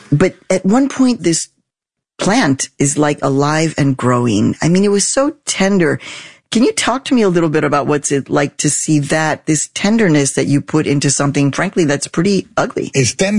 But at one point, this plant is like alive and growing. I mean, it was so tender. Can you talk to me a little bit about what's it like to see that, this tenderness that you put into something, frankly, that's pretty ugly? It's tender.